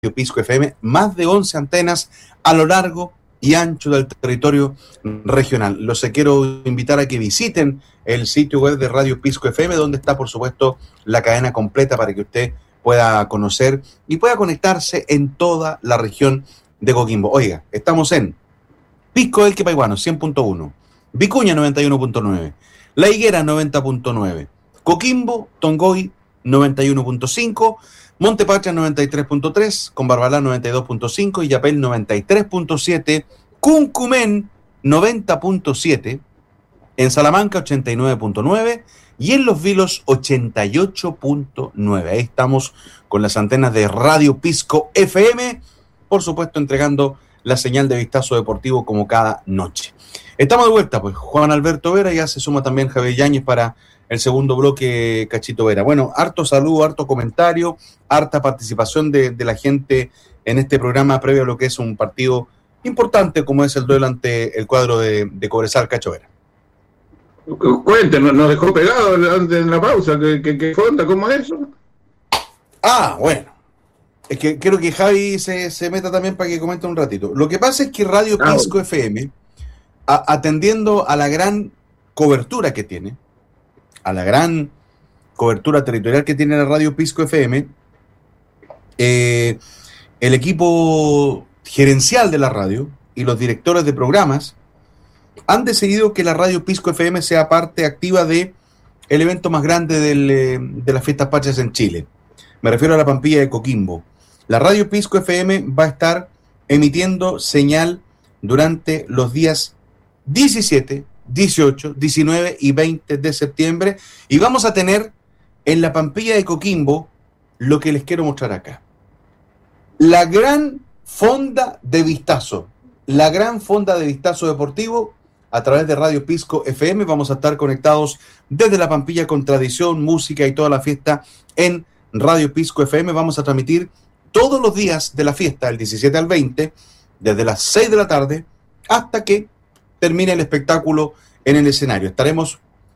Pisco FM, más de 11 antenas a lo largo y ancho del territorio regional. Los quiero invitar a que visiten el sitio web de Radio Pisco FM, donde está, por supuesto, la cadena completa para que usted pueda conocer y pueda conectarse en toda la región de Coquimbo. Oiga, estamos en Pisco del Quepayhuano, 100.1, Vicuña, 91.9, La Higuera, 90.9, Coquimbo, Tongoy, 91.5, Montepatria 93.3, Combarbalá 92.5, Illapel 93.7, Cuncumén 90.7, en Salamanca 89.9 y en Los Vilos 88.9. Ahí estamos con las antenas de Radio Pisco FM, por supuesto entregando la señal de Vistazo Deportivo como cada noche. Estamos de vuelta, pues Juan Alberto Vera, ya se suma también Javier Yáñez para el segundo bloque, Cachito Vera. Bueno, harto saludo, harto comentario, harta participación de la gente en este programa previo a lo que es un partido importante como es el duelo ante el cuadro de Cobresal. Cacho Vera. Cuéntenos, nos dejó pegado en la pausa. ¿Qué onda? ¿Cómo es eso? Ah, bueno. Es que quiero que Javi se meta también para que comente un ratito. Lo que pasa es que Radio Pisco FM, atendiendo a la gran cobertura que tiene, a la gran cobertura territorial que tiene la Radio Pisco FM, el equipo gerencial de la radio y los directores de programas han decidido que la Radio Pisco FM sea parte activa de el evento más grande de las fiestas patrias en Chile. Me refiero a la Pampilla de Coquimbo. La Radio Pisco FM va a estar emitiendo señal durante los días 17, 18, 19 y 20 de septiembre y vamos a tener en la Pampilla de Coquimbo lo que les quiero mostrar acá. La gran fonda de vistazo, deportivo a través de Radio Pisco FM. Vamos a estar conectados desde la Pampilla con tradición, música y toda la fiesta en Radio Pisco FM. Vamos a transmitir todos los días de la fiesta, del 17 al 20, desde las 6 de la tarde hasta que termine el espectáculo en el escenario. Estaremos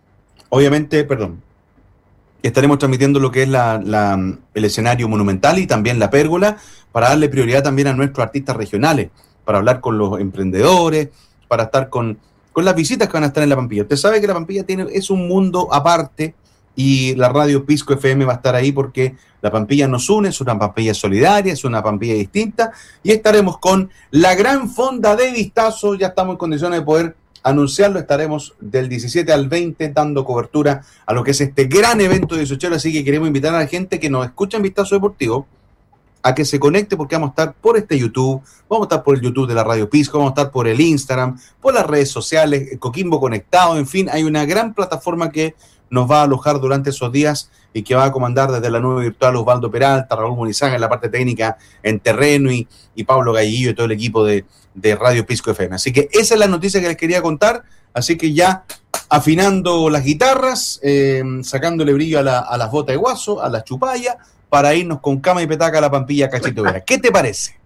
transmitiendo lo que es el escenario monumental y también la pérgola, para darle prioridad también a nuestros artistas regionales, para hablar con los emprendedores, para estar con las visitas que van a estar en la Pampilla. Usted sabe que la Pampilla es un mundo aparte y la Radio Pisco FM va a estar ahí porque la Pampilla nos une, es una Pampilla solidaria, es una Pampilla distinta y estaremos con la gran fonda de vistazo. Ya estamos en condiciones de poder anunciarlo, estaremos del 17 al 20 dando cobertura a lo que es este gran evento de 18, así que queremos invitar a la gente que nos escucha en Vistazo Deportivo a que se conecte porque vamos a estar por este YouTube, vamos a estar por el YouTube de la Radio Pisco, vamos a estar por el Instagram, por las redes sociales, Coquimbo Conectado, en fin, hay una gran plataforma que nos va a alojar durante esos días y que va a comandar desde la nube virtual Osvaldo Peralta, Raúl Munizaga en la parte técnica en terreno y Pablo Gallillo y todo el equipo de Radio Pisco FM. Así que esa es la noticia que les quería contar, así que ya afinando las guitarras, sacándole brillo a las botas de guaso, a las chupallas, para irnos con cama y petaca a la Pampilla, Cachito Vera. ¿Qué te parece?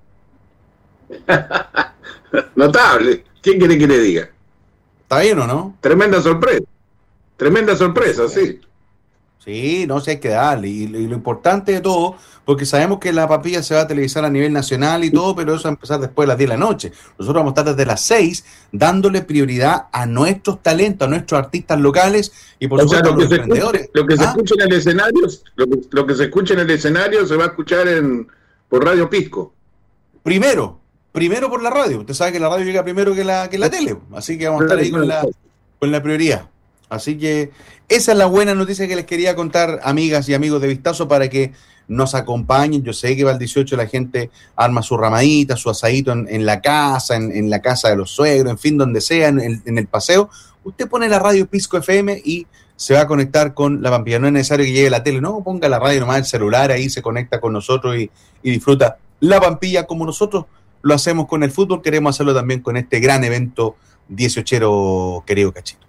Notable. ¿Quién quiere que le diga? ¿Está bien o no? Tremenda sorpresa, sí. Sí, no sé, hay que darle. Y lo importante de todo, porque sabemos que la Pampilla se va a televisar a nivel nacional y todo, pero eso va a empezar después de las 10 de la noche. Nosotros vamos a estar desde las 6 dándole prioridad a nuestros talentos, a nuestros artistas locales y por supuesto a los emprendedores. Lo que se escucha en el escenario, lo que se escucha en el escenario se va a escuchar por Radio Pisco. Primero por la radio. Usted sabe que la radio llega primero que la tele, así que vamos a estar ahí con la prioridad. Así que esa es la buena noticia que les quería contar, amigas y amigos de Vistazo, para que nos acompañen. Yo sé que va el 18 la gente arma su ramadita, su asadito en la casa, en la casa de los suegros, en fin, donde sea, en el paseo. Usted pone la Radio Pisco FM y se va a conectar con la Pampilla. No es necesario que llegue la tele, no, ponga la radio nomás, el celular, ahí se conecta con nosotros y disfruta la Pampilla como nosotros lo hacemos con el fútbol. Queremos hacerlo también con este gran evento 18, querido Cachito.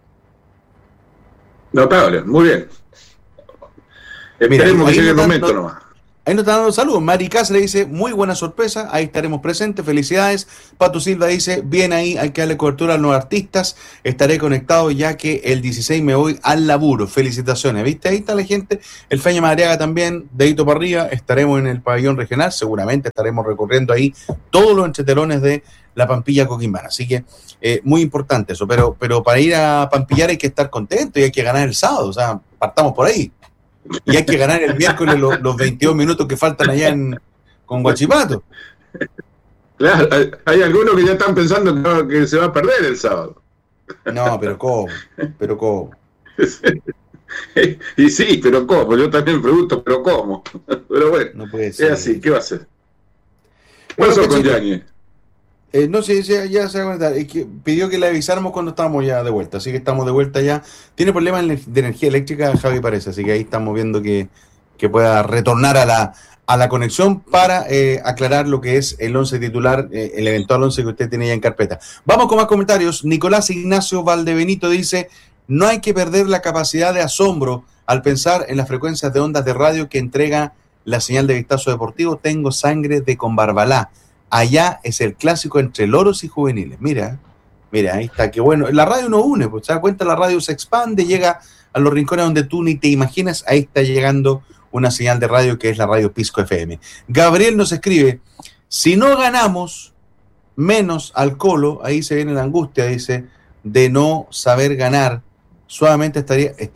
Notable, muy bien. Esperemos que llegue el momento nomás. Ahí nos están dando saludos. Mari Cáceres dice, muy buena sorpresa, ahí estaremos presentes, felicidades. Pato Silva dice, bien ahí, hay que darle cobertura a los artistas, estaré conectado ya que el 16 me voy al laburo, felicitaciones. ¿Viste? Ahí está la gente. El Feña Madariaga también, dedito para arriba, estaremos en el pabellón regional, seguramente estaremos recorriendo ahí todos los entretelones de la Pampilla Coquimbana. Así que muy importante eso, pero para ir a Pampillar hay que estar contento y hay que ganar el sábado, o sea, partamos por ahí. Y hay que ganar el miércoles los 22 minutos que faltan allá con Huachipato. Claro, hay algunos que ya están pensando que se va a perder el sábado. No, pero ¿cómo? Y sí, pero ¿cómo? Yo también pregunto, pero ¿cómo? Pero bueno, no puede ser. Es así, ¿qué va a hacer? ¿Qué pasó con Yáñez? No sé, ya se va a conectar. Es que pidió que le avisáramos cuando estábamos ya de vuelta, así que estamos de vuelta ya. Tiene problemas de energía eléctrica, Javi, parece, así que ahí estamos viendo que pueda retornar a la conexión para aclarar lo que es el 11 titular, el eventual 11 que usted tiene ya en carpeta. Vamos con más comentarios. Nicolás Ignacio Valdebenito dice, no hay que perder la capacidad de asombro al pensar en las frecuencias de ondas de radio que entrega la señal de Vistazo Deportivo. Tengo sangre de Combarbalá. Allá es el clásico entre loros y juveniles. Mira, ahí está, qué bueno. La radio nos une, pues se da cuenta, la radio se expande, llega a los rincones donde tú ni te imaginas. Ahí está llegando una señal de radio que es la radio Pisco FM. Gabriel nos escribe, si no ganamos menos al Colo, ahí se viene la angustia, dice, de no saber ganar. Suavemente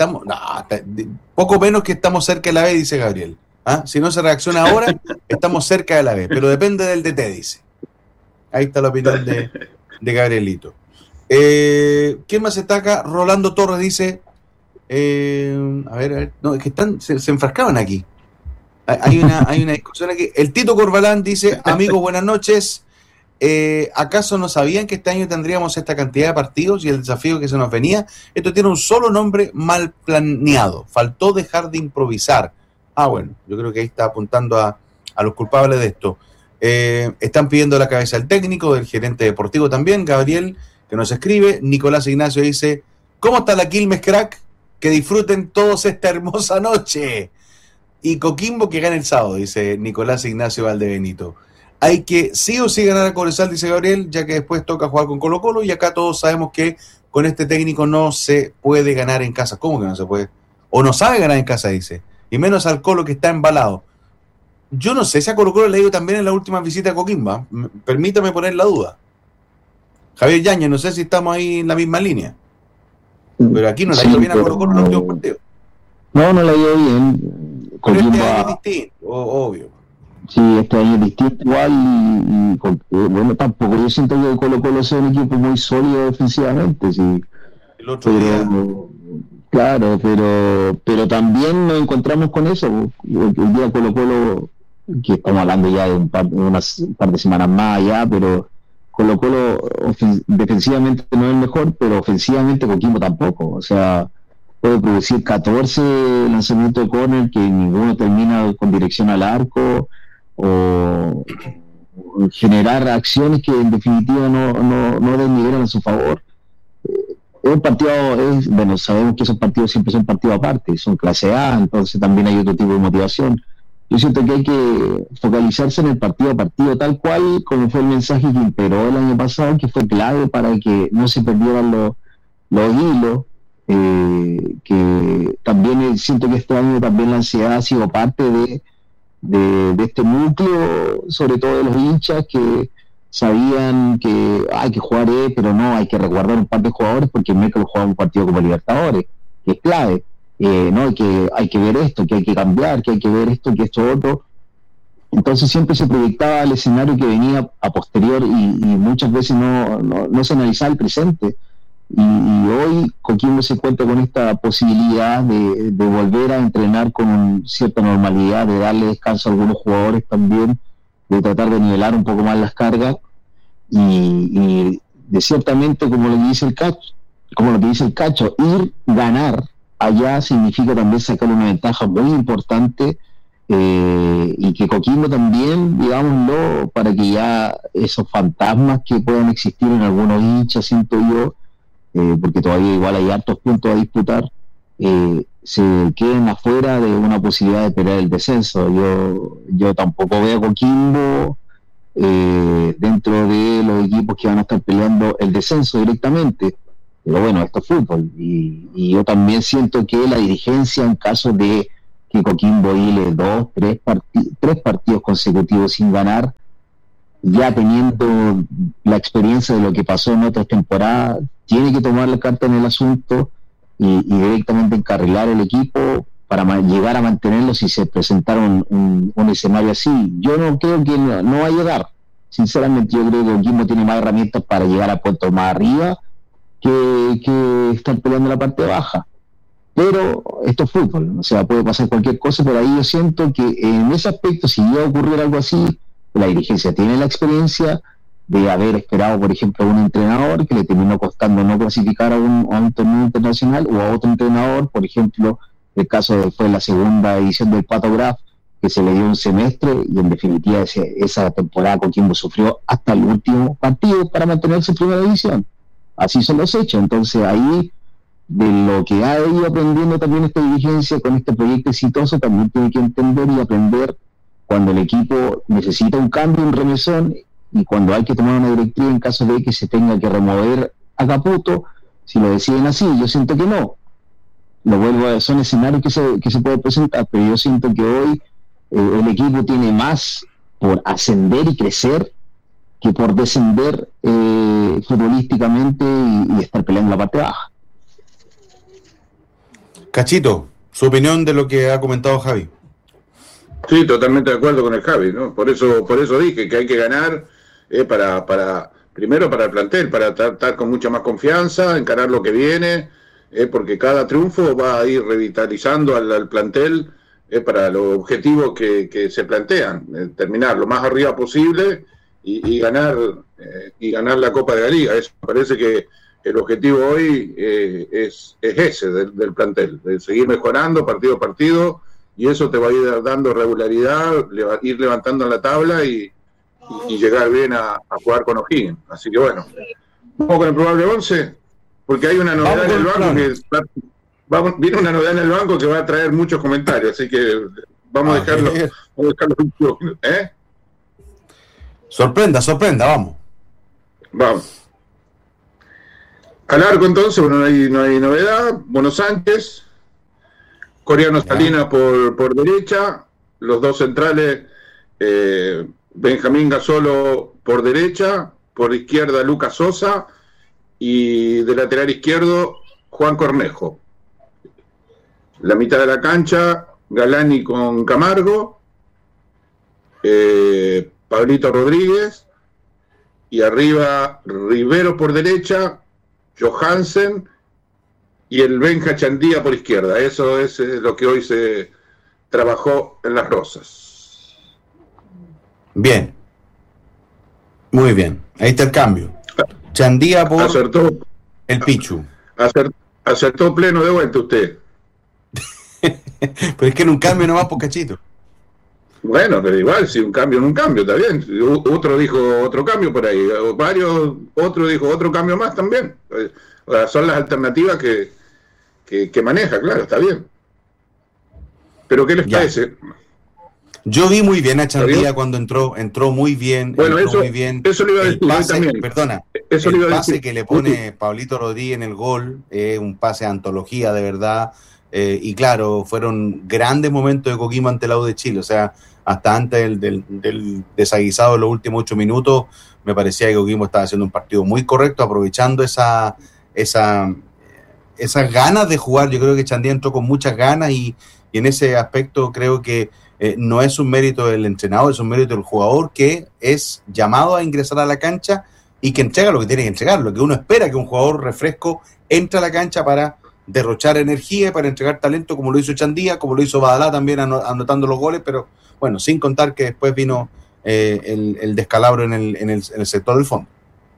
poco menos que estamos cerca de la B, dice Gabriel. ¿Ah? Si no se reacciona ahora, estamos cerca de la B, pero depende del DT, dice. Ahí está la opinión de Gabrielito. ¿Quién más está acá? Rolando Torres dice, a ver, no, es que se enfrascaban aquí. Hay una discusión aquí. El Tito Corbalán dice, amigos, buenas noches. ¿Acaso no sabían que este año tendríamos esta cantidad de partidos y el desafío que se nos venía? Esto tiene un solo nombre mal planeado. Faltó dejar de improvisar. Bueno, yo creo que ahí está apuntando a los culpables de esto. Están pidiendo la cabeza del técnico, del gerente deportivo también, Gabriel, que nos escribe. Nicolás Ignacio dice, ¿cómo está la Quilmes, crack? Que disfruten todos esta hermosa noche. Y Coquimbo que gane el sábado, dice Nicolás Ignacio Valdebenito. Hay que sí o sí ganar a Cobresal, dice Gabriel, ya que después toca jugar con Colo Colo, y acá todos sabemos que con este técnico no se puede ganar en casa. ¿Cómo que no se puede? O no sabe ganar en casa, dice. Y menos al Colo, que está embalado. Yo no sé si a Colo Colo le ha ido también en la última visita a Coquimba. Permítame poner la duda. Javier Yáñez, no sé si estamos ahí en la misma línea. Pero aquí no le ha ido bien a Colo Colo en los últimos partidos. No le ha ido bien. Pero este año es distinto, obvio. Sí, este año es distinto igual y bueno, tampoco yo siento que Colo Colo sea un equipo muy sólido defensivamente, sí. El otro día. Claro, pero también nos encontramos con eso. El día Colo Colo, que estamos hablando ya de un par de semanas más ya, pero Colo Colo defensivamente no es el mejor, pero ofensivamente Coquimbo tampoco. O sea, puede producir 14 lanzamientos de córner que ninguno termina con dirección al arco, o generar acciones que en definitiva no desnivelan a su favor. Un partido bueno, sabemos que esos partidos siempre son partidos aparte, son clase A, entonces también hay otro tipo de motivación. Yo siento que hay que focalizarse en el partido a partido, tal cual como fue el mensaje que imperó el año pasado, que fue clave para que no se perdieran los hilos, que también siento que este año también la ansiedad ha sido parte de este núcleo, sobre todo de los hinchas que sabían que hay que jugar, pero no, hay que resguardar un par de jugadores porque el miércoles juega un partido como Libertadores, que es clave, no, que hay que ver esto, que hay que cambiar, que hay que ver esto, que esto otro. Entonces siempre se proyectaba el escenario que venía a posterior y muchas veces no se analizaba el presente. Y hoy Coquimbo se encuentra con esta posibilidad de volver a entrenar con cierta normalidad, de darle descanso a algunos jugadores también, de tratar de nivelar un poco más las cargas y de ciertamente, como lo que dice el Cacho, ganar allá significa también sacar una ventaja muy importante, y que Coquimbo también, digámoslo, para que ya esos fantasmas que puedan existir en algunos hinchas, siento yo, porque todavía igual hay hartos puntos a disputar, se queden afuera de una posibilidad de pelear el descenso. Yo tampoco veo a Coquimbo dentro de los equipos que van a estar peleando el descenso directamente, pero bueno, esto es fútbol, y yo también siento que la dirigencia, en caso de que Coquimbo hile tres partidos consecutivos sin ganar, ya teniendo la experiencia de lo que pasó en otras temporadas, tiene que tomar la carta en el asunto y directamente encarrilar el equipo para llegar a mantenerlo si se presentara un escenario así. Yo no creo que no va a llegar. Sinceramente, yo creo que Coquimbo tiene más herramientas para llegar a puestos más arriba que estar peleando la parte baja. Pero esto es fútbol, o sea, puede pasar cualquier cosa, pero ahí yo siento que en ese aspecto, si llega a ocurrir algo así, la dirigencia tiene la experiencia de haber esperado, por ejemplo, a un entrenador que le terminó costando no clasificar a un torneo internacional, o a otro entrenador, por ejemplo, el caso fue la segunda edición del Pato Graf, que se le dio un semestre, y en definitiva esa temporada Coquimbo sufrió hasta el último partido para mantenerse en primera división. Así son los hechos. Entonces ahí, de lo que ha ido aprendiendo también esta dirigencia con este proyecto exitoso, también tiene que entender y aprender cuando el equipo necesita un cambio, un remesón, y cuando hay que tomar una directiva en caso de que se tenga que remover a Caputo, si lo deciden así. Yo siento que no. Lo vuelvo a ver, son escenarios que se pueden presentar, pero yo siento que hoy el equipo tiene más por ascender y crecer que por descender futbolísticamente y estar peleando la parte baja. Cachito, su opinión de lo que ha comentado Javi. Sí, totalmente de acuerdo con el Javi, ¿no? Por eso dije que hay que ganar primero para el plantel, para estar con mucha más confianza, encarar lo que viene, porque cada triunfo va a ir revitalizando al plantel para los objetivos que se plantean, terminar lo más arriba posible y ganar la Copa de la Liga. Eso me parece que el objetivo hoy es ese del plantel, de seguir mejorando partido a partido, y eso te va a ir dando regularidad, ir levantando en la tabla y llegar bien a jugar con O'Higgins. Así que bueno, vamos con el probable 11, porque hay una novedad en el banco viene una novedad en el banco que va a traer muchos comentarios, así que vamos a dejarlo ¿eh? Sorprenda, vamos. Al arco entonces, bueno, no hay novedad. Bono Sánchez, Coreano Salinas por derecha, los dos centrales, Benjamín Gasolo por derecha, por izquierda Lucas Sosa, y de lateral izquierdo Juan Cornejo. La mitad de la cancha, Galani con Camargo, Pablito Rodríguez, y arriba Rivero por derecha, Johansen y el Benja Chandía por izquierda. Eso es lo que hoy se trabajó en Las Rosas. Bien, muy bien, ahí está el cambio. Chandía por acertó, el Pichu. Acertó pleno de vuelta usted. Pero es que en un cambio nomás por Cachito. Bueno, pero igual, si un cambio en un cambio, está bien. Otro dijo otro cambio por ahí, otro dijo otro cambio más también. O sea, son las alternativas que maneja, claro, está bien. Pero ¿qué les parece? Yo vi muy bien a Chandía cuando entró muy bien. Bueno, eso lo iba a decir también. Perdona, el pase que le pone Pablito Rodríguez en el gol es un pase de antología, de verdad. Y claro, fueron grandes momentos de Coquimbo ante la U de Chile. O sea, hasta antes del desaguisado de los últimos 8 minutos, me parecía que Coquimbo estaba haciendo un partido muy correcto, aprovechando esas ganas de jugar. Yo creo que Chandía entró con muchas ganas y en ese aspecto creo que no es un mérito del entrenador, es un mérito del jugador, que es llamado a ingresar a la cancha y que entrega lo que tiene que entregar, lo que uno espera, que un jugador refresco entre a la cancha para derrochar energía, para entregar talento, como lo hizo Chandía, como lo hizo Badalá también anotando los goles, pero bueno, sin contar que después vino el descalabro en el sector del fondo.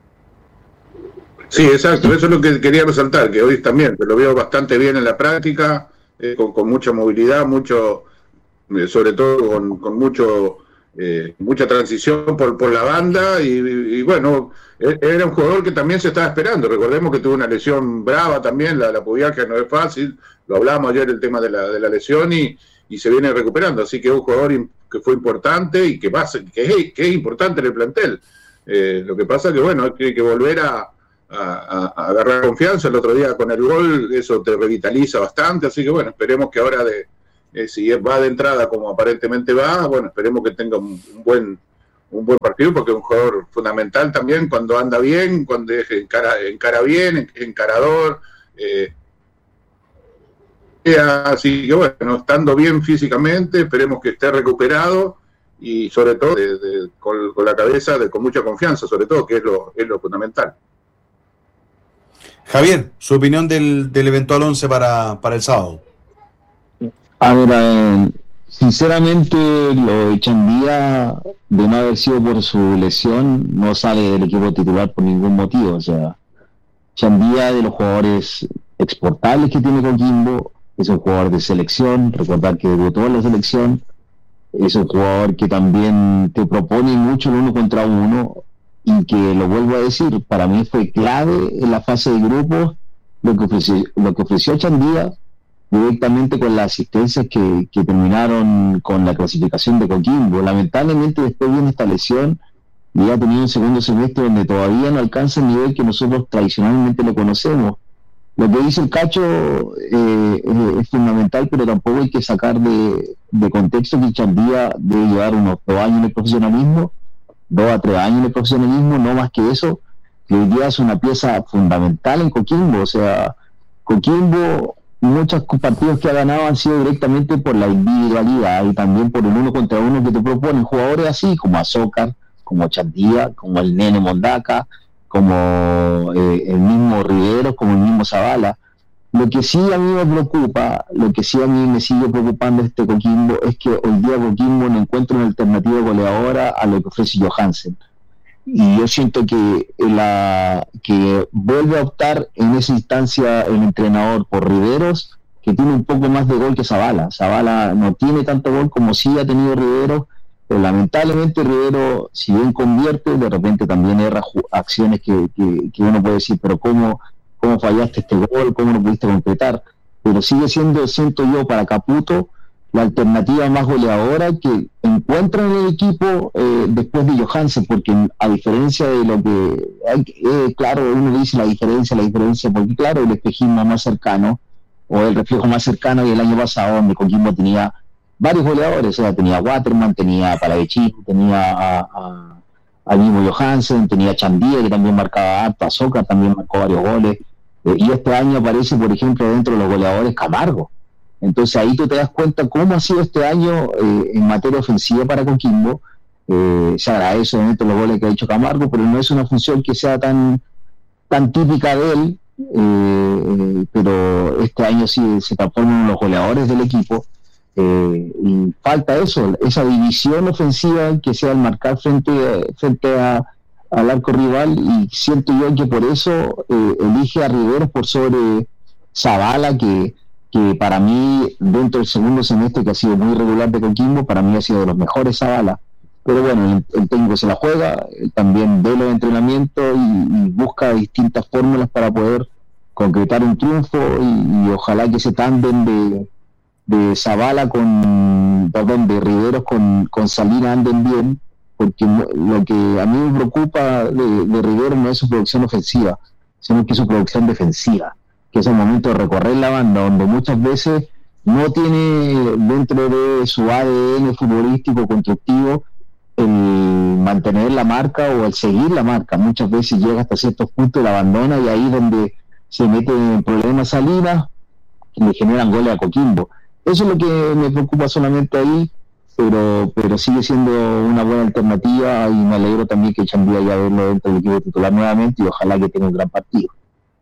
Sí, exacto, eso es lo que quería resaltar, que hoy también lo veo bastante bien en la práctica, con mucha movilidad, sobre todo con mucha transición por la banda, y bueno, era un jugador que también se estaba esperando. Recordemos que tuvo una lesión brava también, la pubiaca no es fácil, lo hablamos ayer, el tema de la lesión, y se viene recuperando, así que es un jugador que fue importante y que es importante en el plantel. Lo que pasa que, bueno, hay que volver a agarrar confianza. El otro día con el gol, eso te revitaliza bastante, así que, bueno, esperemos que ahora si va de entrada como aparentemente va, bueno, esperemos que tenga un buen partido, porque es un jugador fundamental también cuando anda bien, cuando encara bien, encarador, así que bueno, estando bien físicamente, esperemos que esté recuperado y sobre todo con la cabeza con mucha confianza, sobre todo, que es lo fundamental. Javier, su opinión del eventual 11 para el sábado. A ver, sinceramente, lo de Chandía, de no haber sido por su lesión, no sale del equipo titular por ningún motivo. O sea, Chandía, de los jugadores exportables que tiene Coquimbo, es un jugador de selección. Recordar que debutó en la selección. Es un jugador que también te propone mucho el 1 contra 1, y que, lo vuelvo a decir, para mí fue clave en la fase de grupos lo que ofreció Chandía, directamente con las asistencias que terminaron con la clasificación de Coquimbo. Lamentablemente después viene esta lesión y ha tenido un segundo semestre donde todavía no alcanza el nivel que nosotros tradicionalmente lo conocemos. Lo que dice el Cacho es fundamental, pero tampoco hay que sacar de contexto que Chandía debe llevar unos 2 años en el profesionalismo, 2 a 3 años en el profesionalismo, no más que eso, que hoy día es una pieza fundamental en Coquimbo. O sea, Coquimbo, muchos partidos que ha ganado han sido directamente por la individualidad y también por el 1 contra 1 que te proponen jugadores así como Azócar, como Chandía, como el Nene Mondaca, como el mismo Riveros, como el mismo Zavala. Lo que sí a mí me preocupa, lo que sí a mí me sigue preocupando este Coquimbo, es que hoy día Coquimbo no encuentra una alternativa goleadora a lo que ofrece Johansen. Y yo siento que vuelve a optar en esa instancia el entrenador por Riveros, que tiene un poco más de gol que Zavala. Zavala no tiene tanto gol como sí ha tenido Riveros, pero lamentablemente Riveros, si bien convierte, de repente también erra acciones que uno puede decir, pero ¿cómo fallaste este gol? ¿Cómo no pudiste concretar? Pero sigue siendo, siento yo, para Caputo, la alternativa más goleadora que encuentra en el equipo después de Johansen, porque a diferencia de lo que claro, uno dice la diferencia, porque claro, el espejismo más cercano, o el reflejo más cercano del año pasado, donde Coquimbo tenía varios goleadores, o sea, tenía a Waterman, tenía a Palavecino, tenía a mismo Johansen, tenía a Chandía, que también marcaba harto, a Soca también marcó varios goles, y este año aparece, por ejemplo, dentro de los goleadores Camargo. Entonces ahí tú te das cuenta cómo ha sido este año en materia ofensiva para Coquimbo. Se agradece obviamente los goles que ha hecho Camargo, pero no es una función que sea tan típica de él, pero este año sí se transforman en los goleadores del equipo, y falta eso, esa división ofensiva que sea el marcar frente al arco rival, y siento yo que por eso elige a Riveros por sobre Zavala, que para mí, dentro del segundo semestre, que ha sido muy regular de Coquimbo, para mí ha sido de los mejores Zavala. Pero bueno, el técnico se la juega, también ve los entrenamientos y busca distintas fórmulas para poder concretar un triunfo, y ojalá que ese tándem de Zavala de Riveros con Salina anden bien, porque lo que a mí me preocupa de Riveros no es su producción ofensiva, sino que es su producción defensiva, que es el momento de recorrer la banda, donde muchas veces no tiene dentro de su ADN futbolístico constructivo el mantener la marca o el seguir la marca. Muchas veces llega hasta ciertos puntos y la abandona, y ahí es donde se mete en problemas Salinas y le generan goles a Coquimbo. Eso es lo que me preocupa solamente ahí, pero sigue siendo una buena alternativa, y me alegro también que Chandía ya verlo dentro del equipo titular nuevamente, y ojalá que tenga un gran partido.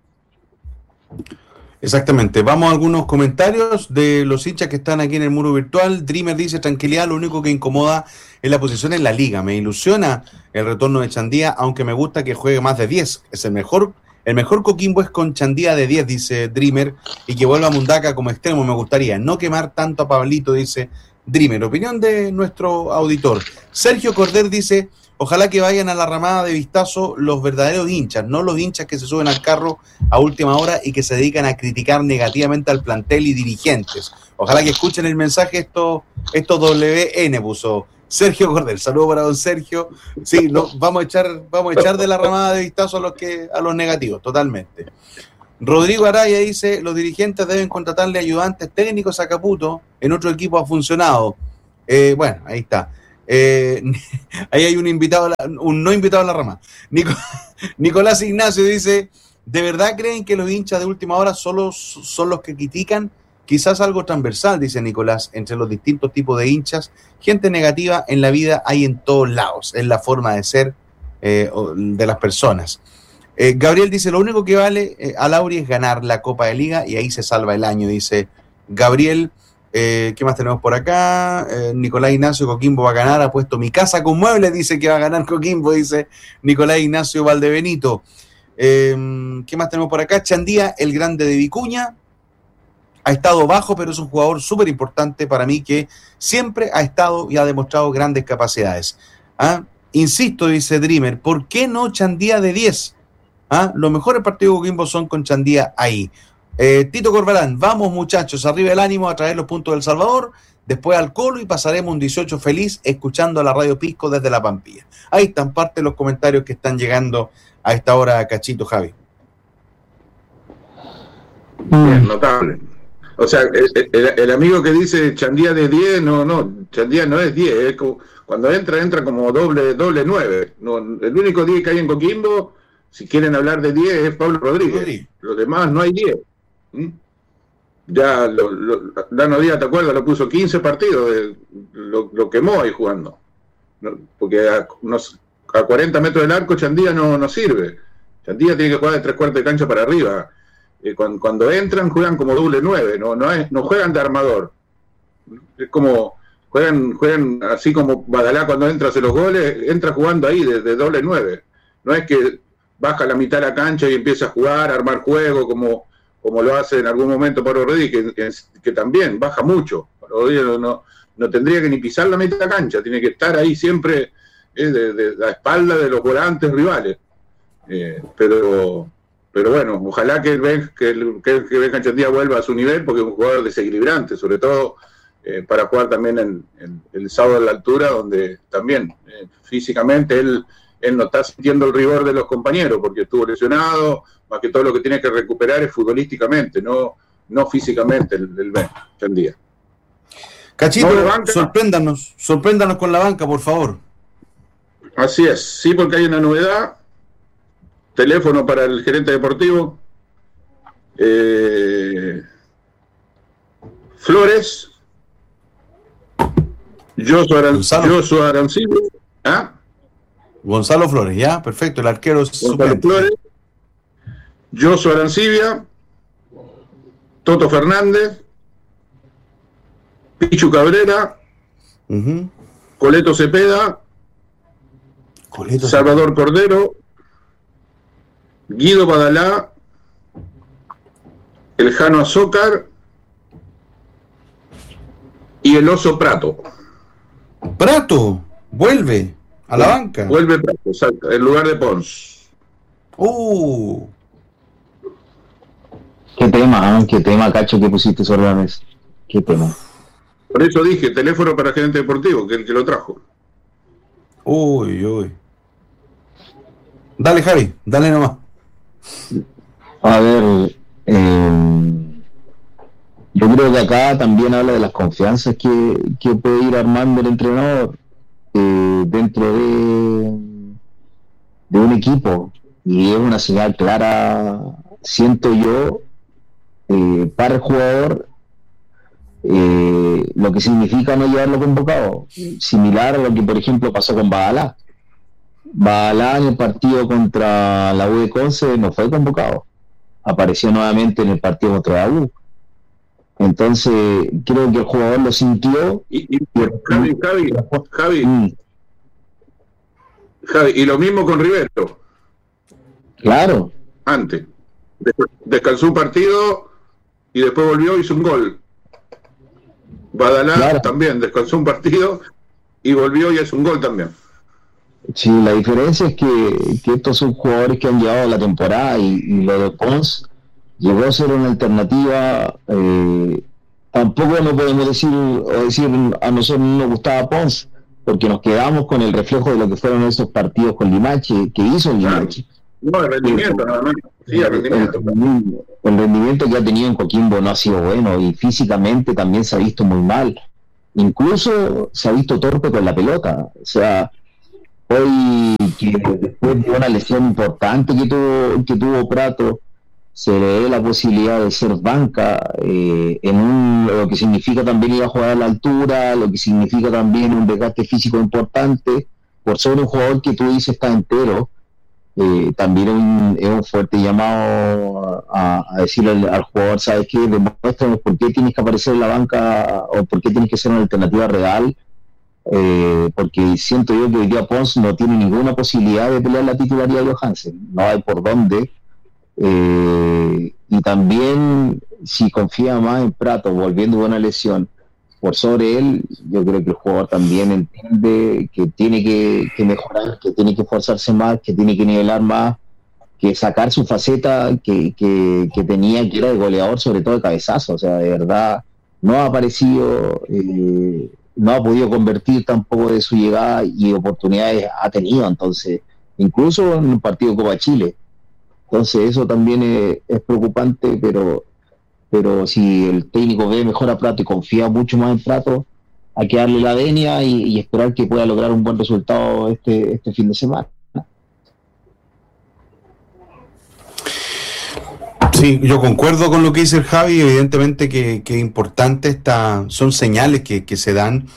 Exactamente. Vamos a algunos comentarios de los hinchas que están aquí en el muro virtual. Dreamer dice: tranquilidad, lo único que incomoda es la posición en la liga. Me ilusiona el retorno de Chandía, aunque me gusta que juegue más de 10. Es el mejor Coquimbo es con Chandía de 10, dice Dreamer, y que vuelva a Mundaca como extremo me gustaría. No quemar tanto a Pablito, dice Dreamer. Opinión de nuestro auditor. Sergio Corder dice, ojalá que vayan a la ramada de Vistazo los verdaderos hinchas, no los hinchas que se suben al carro a última hora y que se dedican a criticar negativamente al plantel y dirigentes. Ojalá que escuchen el mensaje, esto WN puso Sergio Corder. Saludos para don Sergio. Sí, vamos a echar de la ramada de Vistazo a los negativos, totalmente. Rodrigo Araya dice, los dirigentes deben contratarle ayudantes técnicos a Caputo, en otro equipo ha funcionado. Bueno, ahí está. Ahí hay un no invitado a la rama. Nicolás Ignacio dice, ¿de verdad creen que los hinchas de última hora solo son los que critican? Quizás algo transversal, dice Nicolás, entre los distintos tipos de hinchas. Gente negativa en la vida hay en todos lados, es la forma de ser de las personas. Gabriel dice, lo único que vale a Lauri es ganar la Copa de Liga y ahí se salva el año, dice Gabriel. ¿Qué más tenemos por acá? Nicolás Ignacio, Coquimbo va a ganar, ha puesto mi casa con muebles, dice que va a ganar Coquimbo, dice Nicolás Ignacio Valdebenito. ¿Qué más tenemos por acá? Chandía, el grande de Vicuña, ha estado bajo, pero es un jugador súper importante para mí que siempre ha estado y ha demostrado grandes capacidades. Insisto, dice Dreamer, ¿por qué no Chandía de 10? Los mejores partidos de Coquimbo son con Chandía ahí. Tito Corbalán, vamos muchachos, arriba el ánimo a traer los puntos del Salvador, después al Colo y pasaremos un 18 feliz escuchando a la Radio Pisco desde La Pampilla. Ahí están parte de los comentarios que están llegando a esta hora, Cachito, Javi. Bien, notable. O sea, el amigo que dice Chandía de 10, no, Chandía no es 10, es como, cuando entra como doble 9. No, el único 10 que hay en Coquimbo, si quieren hablar de 10, es Pablo Rodríguez. Los demás no hay 10. Ya Lano Díaz, ¿te acuerdas? Lo puso 15 partidos, lo quemó ahí jugando. Porque a 40 metros del arco Chandía no sirve. Chandía tiene que jugar de 3/4 de cancha para arriba. Cuando entran juegan como doble 9, no juegan de armador. Es como juegan así como Badalá cuando entra a hacer los goles, entra jugando ahí de doble 9. No es que baja la mitad de la cancha y empieza a jugar, a armar juego como lo hace en algún momento Pablo Rodríguez, que también baja mucho. Pablo Rodríguez no tendría que ni pisar la mitad de la cancha, tiene que estar ahí siempre de la espalda de los volantes rivales. Pero bueno, ojalá que Benja Chandía vuelva a su nivel, porque es un jugador desequilibrante, sobre todo para jugar también en el sábado a la altura, donde también físicamente él no está sintiendo el rigor de los compañeros, porque estuvo lesionado, más que todo lo que tiene que recuperar es futbolísticamente, no físicamente el Benja Chandía. Cachito, sorpréndanos con la banca, por favor. Así es, sí, porque hay una novedad. Teléfono para el gerente deportivo. Flores. Joshua Arancibia. Gonzalo Flores, ya, perfecto, el arquero suplente. Flores. Joshua Arancibia. Toto Fernández. Pichu Cabrera. Coleto Cepeda. Salvador Cordero. Guido Badalá, el Jano Azócar y el Oso Prato. Prato, vuelve a la banca. Vuelve Prato, exacto, en lugar de Pons. Qué tema, Cacho, que pusiste sobre la mesa. Qué tema. Por eso dije, teléfono para gerente deportivo, que es el que lo trajo. Uy. Dale, Javi, dale nomás. A ver, yo creo que acá también habla de las confianzas que puede ir armando el entrenador dentro de un equipo, y es una señal clara, siento yo, para el jugador, lo que significa no llevarlo convocado, similar a lo que por ejemplo pasó con Badalá. Badalá en el partido contra la U de Conce no fue convocado, apareció nuevamente en el partido contra la U. Entonces creo que el jugador lo sintió. Javi, y lo mismo con Rivero. Claro. Antes descansó un partido y después volvió y hizo un gol. Badalá Claro. también descansó un partido y volvió y es un gol también. Sí, la diferencia es que estos son jugadores que han llevado la temporada y lo de Pons llegó a ser una alternativa. Tampoco no podemos decir a nosotros no nos gustaba Pons, porque nos quedamos con el reflejo de lo que fueron esos partidos con Limache, que hizo el Limache. No, el rendimiento nada más. Sí, el rendimiento. El rendimiento que ha tenido en Coquimbo no ha sido bueno y físicamente también se ha visto muy mal. Incluso se ha visto torpe con la pelota. O sea, hoy que después de una lesión importante que tuvo Prato, se le dé la posibilidad de ser banca, lo que significa también ir a jugar a la altura, lo que significa también un desgaste físico importante, por sobre un jugador que tú dices está entero. También es un fuerte llamado a decirle al jugador, ¿sabes qué? Demuéstranos por qué tienes que aparecer en la banca o por qué tienes que ser una alternativa real, porque siento yo que hoy día Pons no tiene ninguna posibilidad de pelear la titularidad de Johansen, no hay por dónde. Y también si confía más en Prato volviendo de una lesión por sobre él, yo creo que el jugador también entiende que tiene que mejorar, que tiene que esforzarse más, que tiene que nivelar más, que sacar su faceta que tenía, que era de goleador, sobre todo de cabezazo. O sea, de verdad no ha aparecido, no ha podido convertir tampoco de su llegada, y oportunidades ha tenido, entonces incluso en un partido Copa Chile. Entonces eso también es preocupante, pero si el técnico ve mejor a Prato y confía mucho más en Prato, hay que darle la venia y esperar que pueda lograr un buen resultado este fin de semana. Sí, yo concuerdo con lo que dice el Javi. Evidentemente que importante son señales que se dan.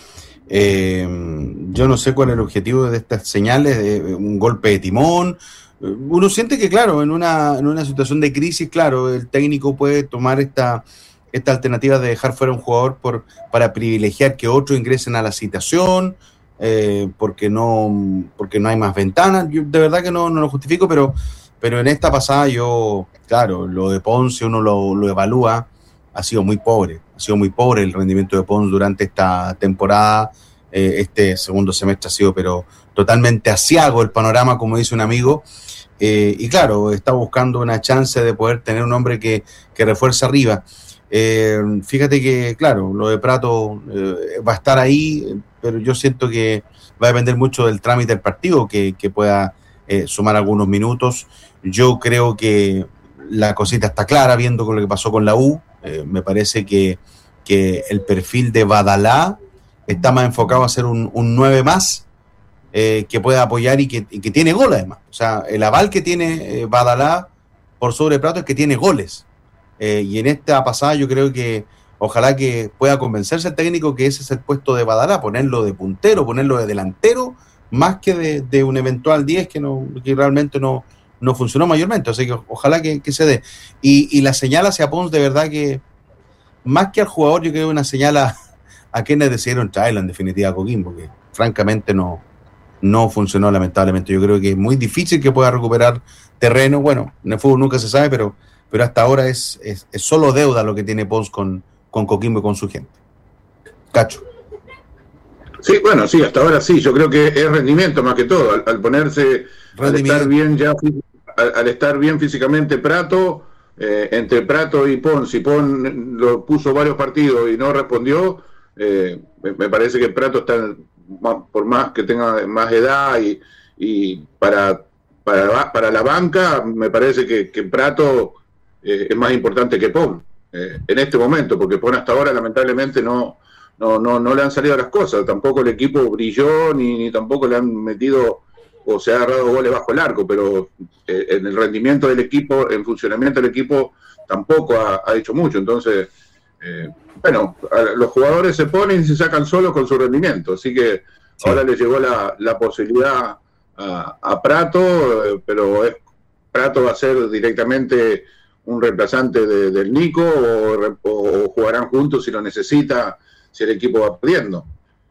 Yo no sé cuál es el objetivo de estas señales, un golpe de timón. Uno siente que, claro, en una situación de crisis, claro, el técnico puede tomar esta alternativa de dejar fuera un jugador para privilegiar que otros ingresen a la citación, porque no hay más ventanas. Yo de verdad que no lo justifico, pero en esta pasada claro, lo de Ponce uno lo evalúa, ha sido muy pobre el rendimiento de Ponce durante esta temporada. Este segundo semestre ha sido pero totalmente aciago el panorama, como dice un amigo, y claro, está buscando una chance de poder tener un hombre que refuerce arriba. Fíjate que, claro, lo de Prato va a estar ahí, pero yo siento que va a depender mucho del trámite del partido, que pueda sumar algunos minutos. Yo creo que la cosita está clara, viendo con lo que pasó con la U. Me parece que el perfil de Badalá está más enfocado a ser un 9 más, que pueda apoyar y que tiene gol además. O sea, el aval que tiene Badalá por sobre Prato es que tiene goles. Y en esta pasada yo creo que ojalá que pueda convencerse el técnico que ese es el puesto de Badalá, ponerlo de puntero, ponerlo de delantero, más que de un eventual 10 que realmente no funcionó mayormente. Así que ojalá que se dé. Y la señal hacia Pons, de verdad que más que al jugador, yo creo una señal a quienes decidieron traerlo en definitiva a Coquimbo, que francamente no funcionó lamentablemente. Yo creo que es muy difícil que pueda recuperar terreno. Bueno, en el fútbol nunca se sabe, pero hasta ahora es solo deuda lo que tiene Pons con Coquimbo y con su gente. Cacho. Sí, bueno, sí, hasta ahora sí. Yo creo que es rendimiento más que todo. Al ponerse, al estar bien físicamente Prato, entre Prato y Pons lo puso varios partidos y no respondió. Me parece que Prato está, por más que tenga más edad y para la banca, me parece que Prato es más importante que Pon en este momento, porque Pon hasta ahora lamentablemente no le han salido las cosas. Tampoco el equipo brilló ni tampoco le han metido o se ha agarrado goles bajo el arco, pero en el rendimiento del equipo, en funcionamiento del equipo, tampoco ha hecho mucho. Entonces, bueno, los jugadores se ponen y se sacan solos con su rendimiento, así que sí. Ahora le llegó la posibilidad a Prato, pero Prato va a ser directamente un reemplazante del Nico, o jugarán juntos si lo necesita, si el equipo va perdiendo.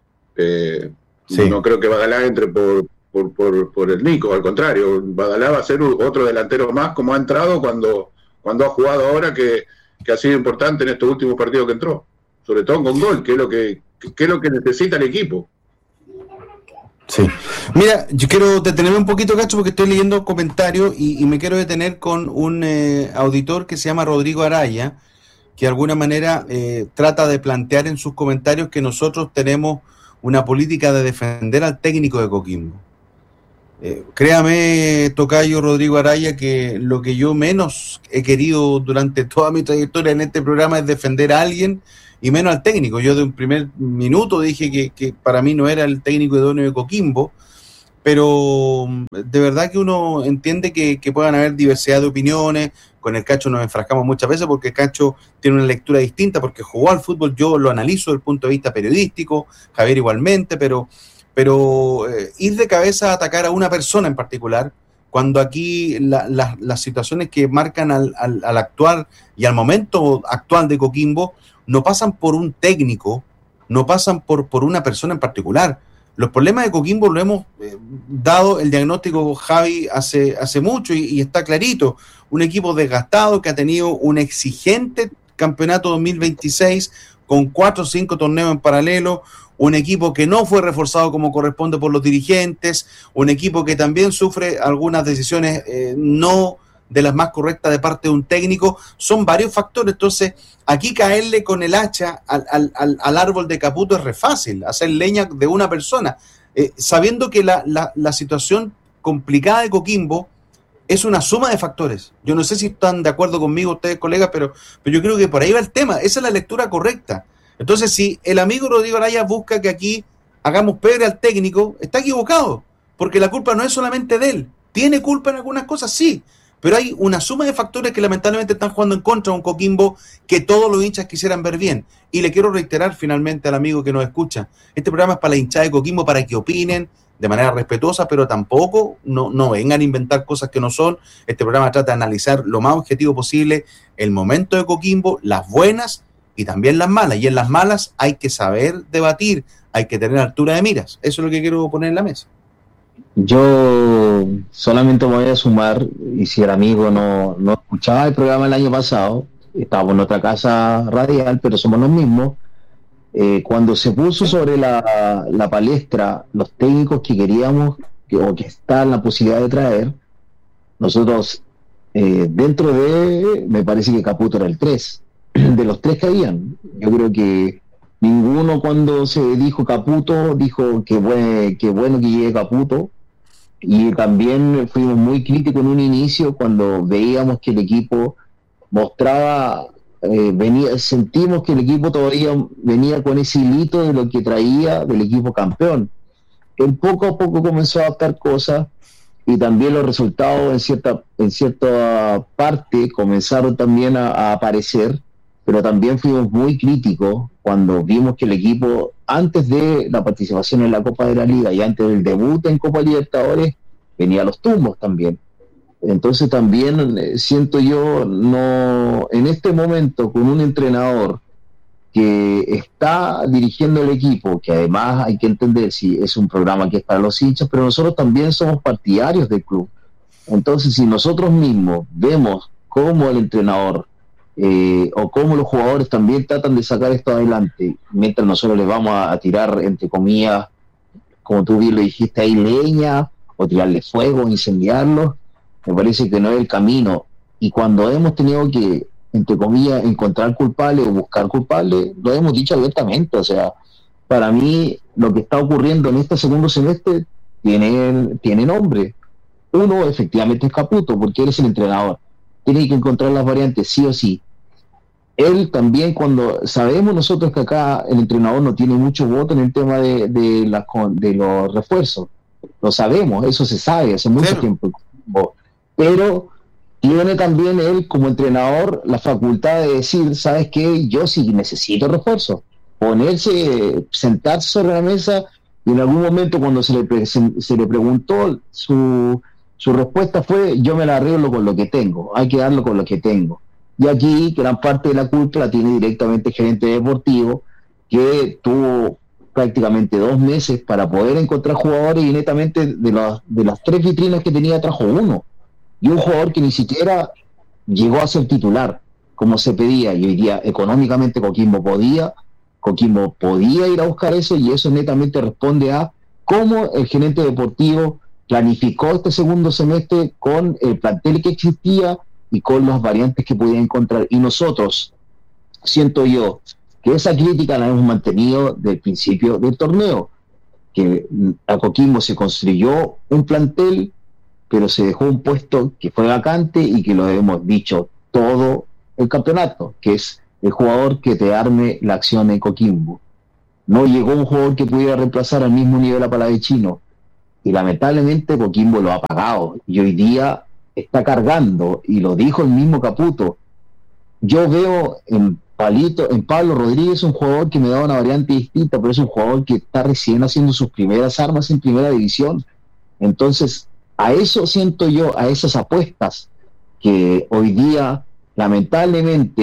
Sí. No creo que Badalá entre por el Nico, al contrario, Badalá va a ser otro delantero más, como ha entrado cuando ha jugado ahora, que ha sido importante en estos últimos partidos que entró. sobre todo con gol, que es lo que necesita el equipo. Sí. Mira, yo quiero detenerme un poquito, Cacho, porque estoy leyendo comentarios y me quiero detener con un auditor que se llama Rodrigo Araya, que de alguna manera trata de plantear en sus comentarios que nosotros tenemos una política de defender al técnico de Coquimbo. Créame, tocayo Rodrigo Araya, que lo que yo menos he querido durante toda mi trayectoria en este programa es defender a alguien y menos al técnico. Yo de un primer minuto dije que para mí no era el técnico idóneo de Coquimbo, pero de verdad que uno entiende que puedan haber diversidad de opiniones. Con el Cacho nos enfrascamos muchas veces porque el Cacho tiene una lectura distinta, porque jugó al fútbol, yo lo analizo desde el punto de vista periodístico, Javier igualmente, pero ir de cabeza a atacar a una persona en particular, cuando aquí las situaciones que marcan al actuar y al momento actual de Coquimbo no pasan por un técnico, no pasan por una persona en particular. Los problemas de Coquimbo lo hemos dado el diagnóstico, Javi, hace mucho y está clarito. Un equipo desgastado que ha tenido un exigente campeonato 2026 con 4 o 5 torneos en paralelo, un equipo que no fue reforzado como corresponde por los dirigentes, un equipo que también sufre algunas decisiones no de las más correctas de parte de un técnico. Son varios factores. Entonces, aquí caerle con el hacha al árbol de Caputo es re fácil, hacer leña de una persona, sabiendo que la situación complicada de Coquimbo es una suma de factores. Yo no sé si están de acuerdo conmigo ustedes, colegas, pero yo creo que por ahí va el tema. Esa es la lectura correcta. Entonces, si el amigo Rodrigo Araya busca que aquí hagamos pebre al técnico, está equivocado, porque la culpa no es solamente de él. Tiene culpa en algunas cosas, sí, pero hay una suma de factores que lamentablemente están jugando en contra de un Coquimbo que todos los hinchas quisieran ver bien. Y le quiero reiterar finalmente al amigo que nos escucha, este programa es para la hinchada de Coquimbo, para que opinen de manera respetuosa, pero tampoco no vengan a inventar cosas que no son. Este programa trata de analizar lo más objetivo posible el momento de Coquimbo, las buenas y también las malas. Y en las malas hay que saber debatir, hay que tener altura de miras. Eso es lo que quiero poner en la mesa. Yo solamente me voy a sumar, y si el amigo no escuchaba el programa el año pasado, estábamos en otra casa radial, pero somos los mismos. Cuando se puso sobre la palestra los técnicos que queríamos o que está en la posibilidad de traer, nosotros dentro de, me parece que Caputo era el 3, de los 3 que habían. Yo creo que ninguno, cuando se dijo Caputo, dijo que bueno que llegue Caputo. Y también fuimos muy críticos en un inicio cuando veíamos que el equipo mostraba, sentimos que el equipo todavía venía con ese hilito de lo que traía del equipo campeón. Él poco a poco comenzó a adaptar cosas y también los resultados en cierta parte comenzaron también a aparecer, pero también fuimos muy críticos cuando vimos que el equipo, antes de la participación en la Copa de la Liga y antes del debut en Copa Libertadores, venía a los tumbos también. Entonces también siento yo, en este momento, con un entrenador que está dirigiendo el equipo, que además hay que entender si es un programa que es para los hinchas, pero nosotros también somos partidarios del club. Entonces, si nosotros mismos vemos cómo el entrenador o cómo los jugadores también tratan de sacar esto adelante, mientras nosotros les vamos a tirar, entre comillas, como tú bien lo dijiste ahí, leña, o tirarle fuego, incendiarlos, me parece que no es el camino. Y cuando hemos tenido que, entre comillas, encontrar culpables o buscar culpables, lo hemos dicho abiertamente. O sea, para mí lo que está ocurriendo en este segundo semestre tiene nombre. Uno efectivamente es Caputo, porque él es el entrenador, tiene que encontrar las variantes sí o sí. Él también, cuando sabemos nosotros que acá el entrenador no tiene mucho voto en el tema de los refuerzos, lo sabemos, eso se sabe hace mucho tiempo, pero tiene también él como entrenador la facultad de decir, ¿sabes qué? Yo sí necesito refuerzo, sentarse sobre la mesa, y en algún momento cuando se le preguntó, su respuesta fue, yo me la arreglo con lo que tengo, hay que darlo con lo que tengo. Y aquí gran parte de la culpa la tiene directamente el gerente deportivo, que tuvo prácticamente 2 meses para poder encontrar jugadores, y netamente de las 3 vitrinas que tenía trajo uno, y un jugador que ni siquiera llegó a ser titular como se pedía, y hoy día económicamente Coquimbo podía, Coquimbo podía ir a buscar eso, y eso netamente responde a cómo el gerente deportivo planificó este segundo semestre con el plantel que existía y con las variantes que podía encontrar. Y nosotros, siento yo, que esa crítica la hemos mantenido desde el principio del torneo, que a Coquimbo se construyó un plantel, pero se dejó un puesto que fue vacante y que lo hemos dicho todo el campeonato, que es el jugador que te arme la acción en Coquimbo. No llegó un jugador que pudiera reemplazar al mismo nivel a Palavecino, y lamentablemente Coquimbo lo ha pagado, y hoy día está cargando, y lo dijo el mismo Caputo. Yo veo en Pablo Rodríguez un jugador que me da una variante distinta, pero es un jugador que está recién haciendo sus primeras armas en primera división. Entonces, a eso siento yo, a esas apuestas que hoy día, lamentablemente,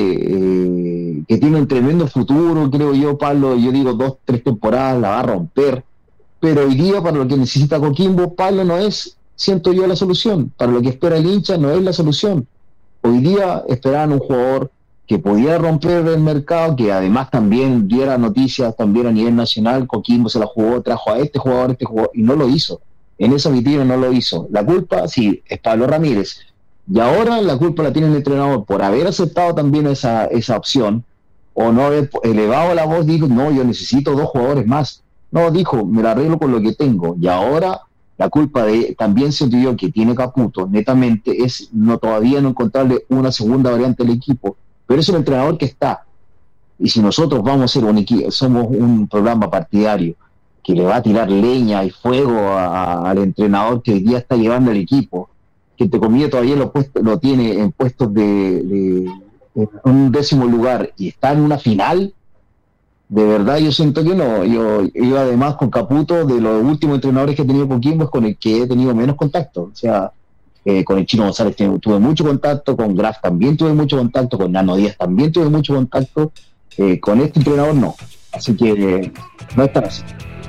que tiene un tremendo futuro, creo yo, Pablo, yo digo 2-3 temporadas la va a romper, pero hoy día para lo que necesita Coquimbo, Pablo, no es, siento yo, la solución. Para lo que espera el hincha no es la solución. Hoy día esperaban un jugador que podía romper el mercado, que además también diera noticias también a nivel nacional. Coquimbo se la jugó, trajo a este jugador, y no lo hizo. En esa vitrina no lo hizo. La culpa, sí, es Pablo Ramírez. Y ahora la culpa la tiene el entrenador por haber aceptado también esa opción, o no haber elevado la voz, dijo, no, yo necesito 2 jugadores más. No, dijo, me la arreglo con lo que tengo. Y ahora la culpa también siento yo que tiene Caputo, netamente, es todavía no encontrarle una segunda variante al equipo. Pero es el entrenador que está. Y si nosotros vamos a ser somos un programa partidario que le va a tirar leña y fuego al entrenador que hoy día está llevando el equipo, que entre comillas todavía lo tiene en puestos de un 10º lugar y está en una final, de verdad yo siento que no. Yo además con Caputo, de los últimos entrenadores que he tenido Coquimbo, es con el que he tenido menos contacto. O sea, con el Chino González tuve mucho contacto, con Graf también tuve mucho contacto, con Nano Díaz también tuve mucho contacto, con este entrenador no. Así que no es tan así.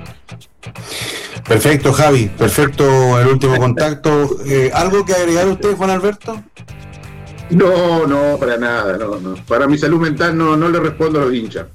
Perfecto, Javi, perfecto el último contacto. ¿Algo que agregar usted, Juan Alberto? No, para nada, no. Para mi salud mental no le respondo a los hinchas.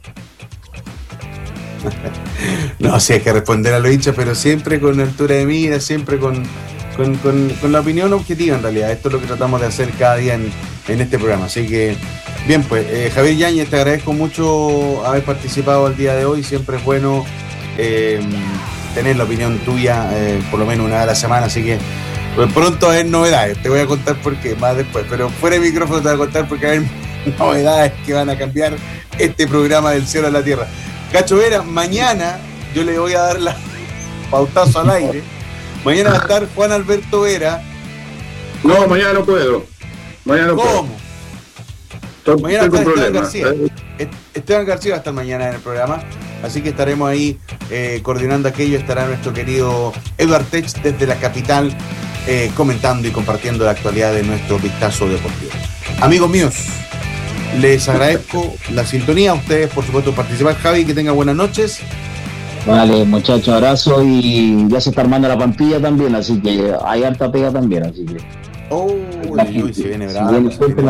No, sí hay que responder a los hinchas, pero siempre con altura de mira, siempre con la opinión objetiva en realidad. Esto es lo que tratamos de hacer cada día en este programa. Así que, bien, pues, Javier Yáñez, te agradezco mucho haber participado el día de hoy. Siempre es bueno tener la opinión tuya por lo menos una vez a la semana, así que pues pronto va a haber novedades. Te voy a contar por qué más después, pero fuera de micrófono te voy a contar porque va a haber novedades que van a cambiar este programa del cielo a la tierra. Cacho Vera, mañana yo le voy a dar la pautazo al aire. Mañana va a estar Juan Alberto Vera. No, mañana no puedo. ¿Cómo? Mañana Tengo está Esteban problemas. García. Esteban García va a estar mañana en el programa, así que estaremos ahí coordinando aquello. Estará nuestro querido Eduard Tech desde la capital comentando y compartiendo la actualidad de nuestro vistazo deportivo. Amigos míos, les agradezco la sintonía, a ustedes por supuesto participar. Javi, que tenga buenas noches. Vale, muchachos, abrazo, y ya se está armando la Pampilla también, así que hay harta pega también, así que... Uy, se viene bravo.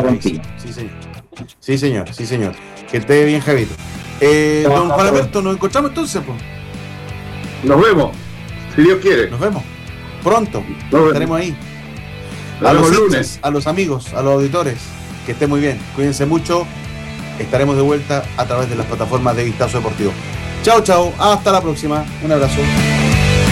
Sí, señor. Que esté bien, Javito. Don Juan Alberto, ¿nos encontramos entonces? Pues? Nos vemos, si Dios quiere. Nos vemos. Pronto. Estaremos ahí. Nos a los vemos hinchas, lunes. a los amigos, a los auditores, que estén muy bien. Cuídense mucho. Estaremos de vuelta a través de las plataformas de Vistazo Deportivo. Chao. Hasta la próxima. Un abrazo.